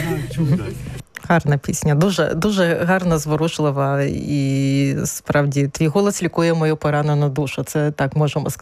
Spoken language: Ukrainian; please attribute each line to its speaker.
Speaker 1: Гарна пісня, дуже гарна, зворушлива, і справді твій голос лікує мою поранену душу. Це так можемо сказати.